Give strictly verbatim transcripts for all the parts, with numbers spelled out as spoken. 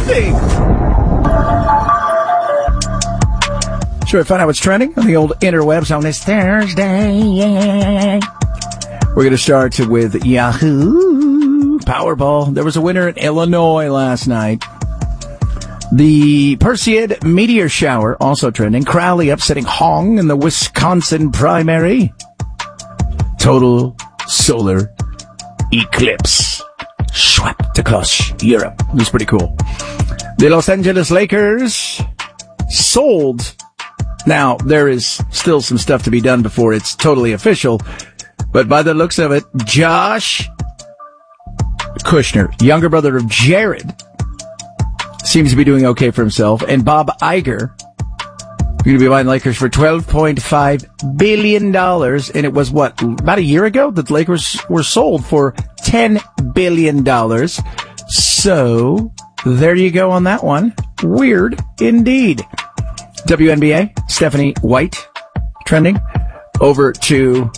trending. Sure, find out what's trending on the old interwebs on this Thursday. We're going to start with Yahoo Powerball. There was a winner in Illinois last night. The Perseid meteor shower, also trending. Crowley upsetting Hong in the Wisconsin primary. Total solar eclipse swept across Europe. It was pretty cool. The Los Angeles Lakers sold. Now, there is still some stuff to be done before it's totally official. But by the looks of it, Josh Kushner, younger brother of Jared, seems to be doing okay for himself. And Bob Iger, going to be buying Lakers for twelve point five billion dollars. And it was, what, about a year ago that the Lakers were sold for ten billion dollars. So, there you go on that one. Weird indeed. W N B A, Stephanie White, trending. Over to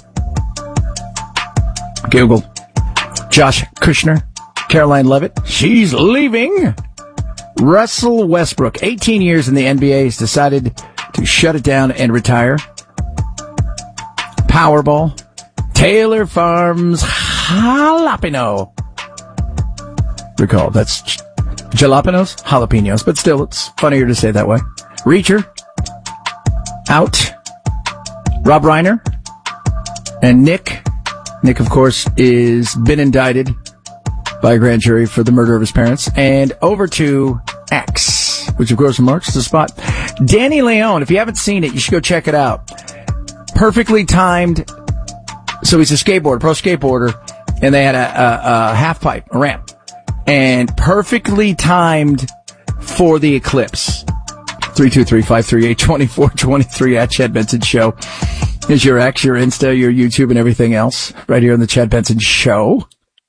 Google. Josh Kushner, Caroline Levitt, she's leaving. Russell Westbrook, eighteen years in the N B A, has decided to shut it down and retire. Powerball, Taylor Farms Jalapeno. Recall, that's jalapenos, jalapenos, but still, it's funnier to say that way. Reacher, out. Rob Reiner and Nick. Nick, of course, is been indicted by a grand jury for the murder of his parents. And over to X, which of course marks the spot. Danny Leone, if you haven't seen it, you should go check it out. Perfectly timed. So he's a skateboarder, pro skateboarder, and they had a, a, a half pipe, a ramp, and perfectly timed for the eclipse. three two three, five three eight, two four two three at Chad Benson Show is your X, your Insta, your YouTube, and everything else right here on the Chad Benson Show.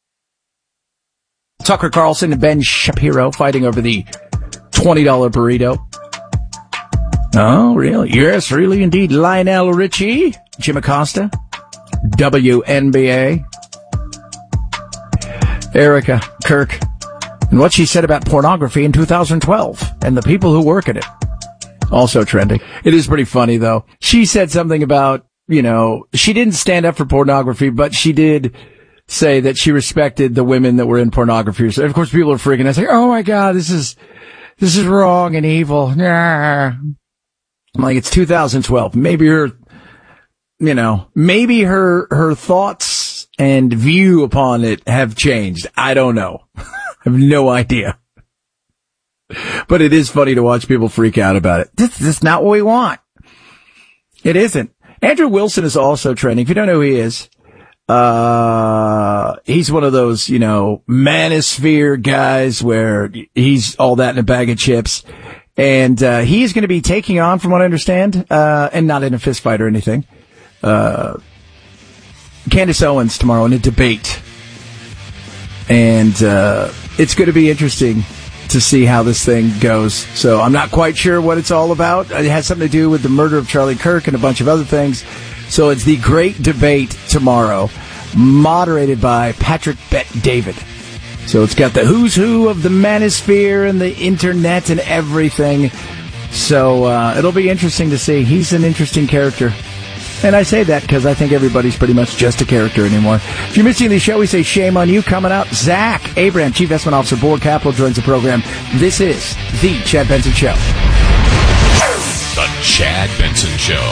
Tucker Carlson and Ben Shapiro fighting over the twenty dollar burrito. Oh, really? Yes, really indeed. Lionel Richie, Jim Acosta, W N B A, Erica Kirk, and what she said about pornography in two thousand twelve and the people who work at it. Also trending. It is pretty funny, though. She said something about, you know, she didn't stand up for pornography, but she did say that she respected the women that were in pornography. So, of course, people are freaking out, saying, oh, my God, this is this is wrong and evil. Nah. I'm like, it's two thousand twelve. Maybe her, you know, maybe her her thoughts and view upon it have changed. I don't know. I have no idea. But it is funny to watch people freak out about it. This, this is not what we want. It isn't. Andrew Wilson is also trending. If you don't know who he is, uh, he's one of those, you know, manosphere guys where he's all that in a bag of chips. And, uh, he's going to be taking on, from what I understand, uh, and not in a fist fight or anything, uh, Candace Owens tomorrow in a debate. And, uh, it's going to be interesting to see how this thing goes. So I'm not quite sure what it's all about. It has something to do with the murder of Charlie Kirk and a bunch of other things. So it's the great debate tomorrow, moderated by Patrick Bet-David. So it's got the who's who of the manosphere and the internet and everything. So uh, it'll be interesting to see. He's an interesting character. And I say that because I think everybody's pretty much just a character anymore. If you're missing the show, we say shame on you. Coming up, Zach Abraham, Chief Investment Officer, Board Capital, joins the program. This is The Chad Benson Show. The Chad Benson Show.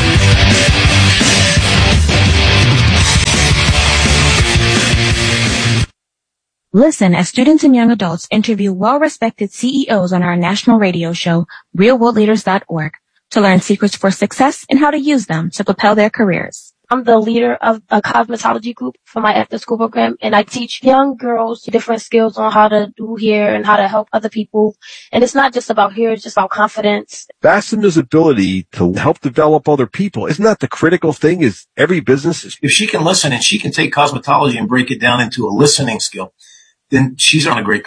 Listen as students and young adults interview well-respected C E Os on our national radio show, real world leaders dot org. To learn secrets for success and how to use them to propel their careers. I'm the leader of a cosmetology group for my after-school program, and I teach young girls different skills on how to do hair and how to help other people. And it's not just about hair, it's just about confidence. Bassemer's ability to help develop other people, isn't that the critical thing? Is every business is... If she can listen and she can take cosmetology and break it down into a listening skill, then she's on a great path.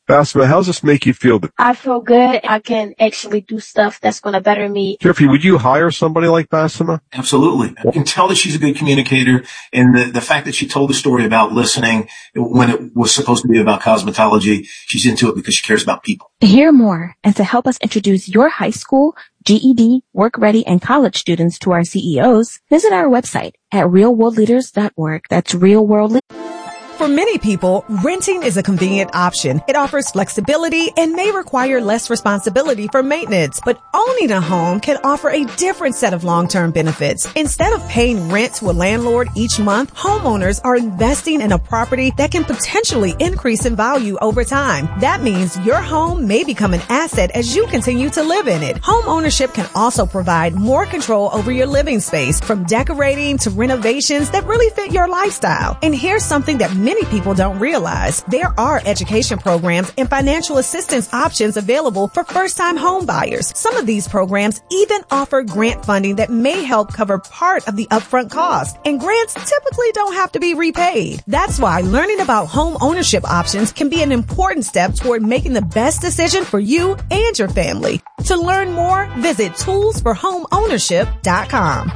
Basma, how does this make you feel? I feel good. I can actually do stuff that's going to better me. Jeffrey, would you hire somebody like Basma? Absolutely. I can tell that she's a good communicator, and the, the fact that she told the story about listening when it was supposed to be about cosmetology, she's into it because she cares about people. To hear more and to help us introduce your high school, G E D, work ready, and college students to our C E Os, visit our website at real world leaders dot org. That's real world leaders. For many people, renting is a convenient option. It offers flexibility and may require less responsibility for maintenance, but owning a home can offer a different set of long-term benefits. Instead of paying rent to a landlord each month, homeowners are investing in a property that can potentially increase in value over time. That means your home may become an asset as you continue to live in it. Home ownership can also provide more control over your living space, from decorating to renovations that really fit your lifestyle. And here's something that many people don't realize. There are education programs and financial assistance options available for first-time home buyers. Some of these programs even offer grant funding that may help cover part of the upfront cost. And grants typically don't have to be repaid. That's why learning about home ownership options can be an important step toward making the best decision for you and your family. To learn more, visit tools for home ownership dot com.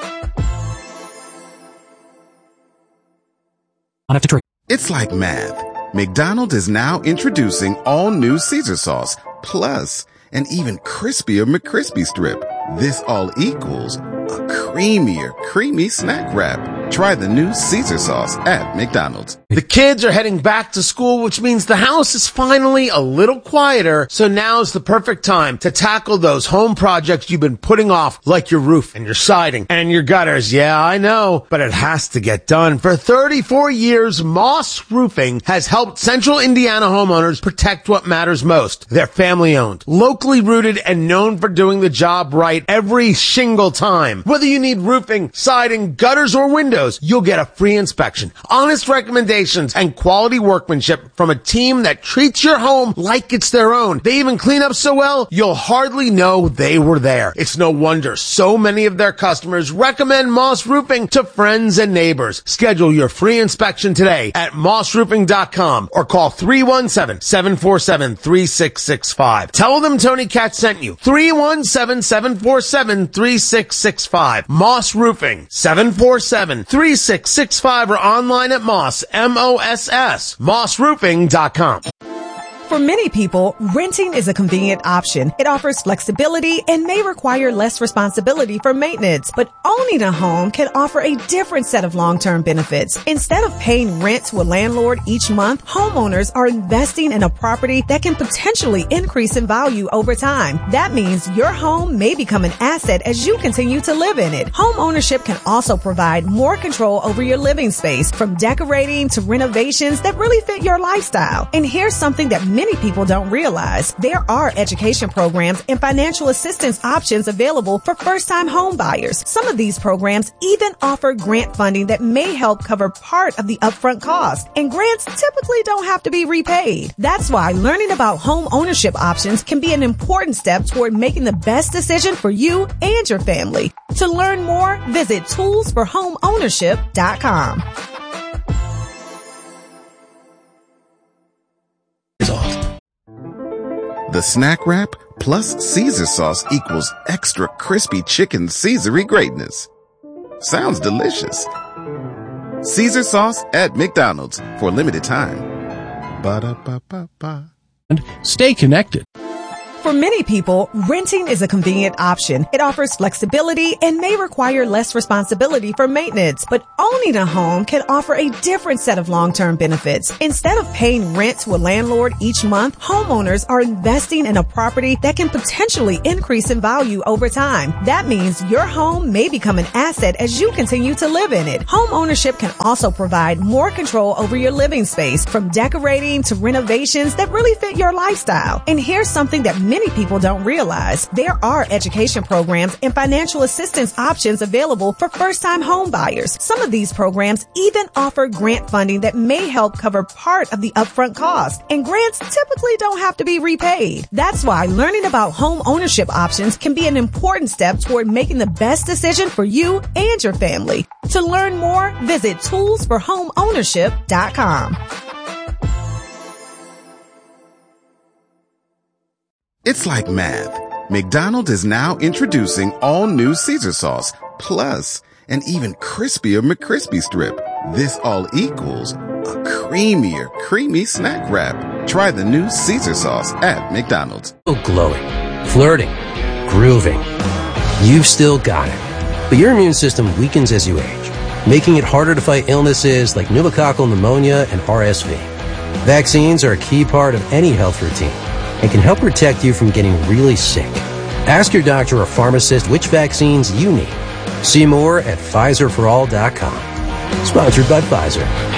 It's like math. McDonald's is now introducing all new Caesar sauce, plus an even crispier McCrispy strip. This all equals a creamier, creamy snack wrap. Try the new Caesar sauce at McDonald's. The kids are heading back to school, which means the house is finally a little quieter. So now's the perfect time to tackle those home projects you've been putting off, like your roof and your siding and your gutters. Yeah, I know, but it has to get done. For thirty-four years, Moss Roofing has helped Central Indiana homeowners protect what matters most. They're family owned, locally rooted, and known for doing the job right every single time. Whether you need roofing, siding, gutters, or windows, you'll get a free inspection, honest recommendations, and quality workmanship from a team that treats your home like it's their own. They even clean up so well, you'll hardly know they were there. It's no wonder so many of their customers recommend Moss Roofing to friends and neighbors. Schedule your free inspection today at moss roofing dot com or call three one seven, seven four seven, three six six five. Tell them Tony Katz sent you. three one seven, seven four seven, three six six five. Moss Roofing, seven four seven, three six six five, or online at Moss, M O S S, moss roofing dot com. For many people, renting is a convenient option. It offers flexibility and may require less responsibility for maintenance, but owning a home can offer a different set of long-term benefits. Instead of paying rent to a landlord each month, homeowners are investing in a property that can potentially increase in value over time. That means your home may become an asset as you continue to live in it. Home ownership can also provide more control over your living space, from decorating to renovations that really fit your lifestyle. And here's something that many people don't realize. There are education programs and financial assistance options available for first-time home buyers. Some of these programs even offer grant funding that may help cover part of the upfront cost. And grants typically don't have to be repaid. That's why learning about home ownership options can be an important step toward making the best decision for you and your family. To learn more, visit tools for home ownership dot com. The snack wrap plus Caesar sauce equals extra crispy chicken Caesary greatness. Sounds delicious. Caesar sauce at McDonald's for a limited time. Ba-da-ba-ba-ba. Stay connected. For many people, renting is a convenient option. It offers flexibility and may require less responsibility for maintenance, but owning a home can offer a different set of long-term benefits. Instead of paying rent to a landlord each month, homeowners are investing in a property that can potentially increase in value over time. That means your home may become an asset as you continue to live in it. Home ownership can also provide more control over your living space, from decorating to renovations that really fit your lifestyle. And here's something that many people don't realize. There are education programs and financial assistance options available for first-time home buyers. Some of these programs even offer grant funding that may help cover part of the upfront cost. And grants typically don't have to be repaid. That's why learning about home ownership options can be an important step toward making the best decision for you and your family. To learn more, visit tools for home ownership dot com. It's like math. McDonald's is now introducing all new Caesar sauce, plus an even crispier McCrispy strip. This all equals a creamier, creamy snack wrap. Try the new Caesar sauce at McDonald's. Glowing, flirting, grooving. You've still got it. But your immune system weakens as you age, making it harder to fight illnesses like pneumococcal pneumonia and R S V. Vaccines are a key part of any health routine and can help protect you from getting really sick. Ask your doctor or pharmacist which vaccines you need. See more at Pfizer for all dot com. Sponsored by Pfizer.